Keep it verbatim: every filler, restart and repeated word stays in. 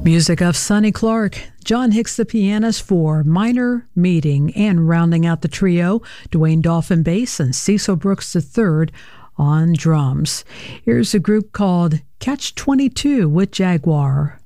Music of Sonny Clark, John Hicks the pianist for Minor Meeting, and rounding out the trio, Dwayne Dolphin bass and Cecil Brooks the third on drums. Here's a group called Catch twenty-two with Jaguar.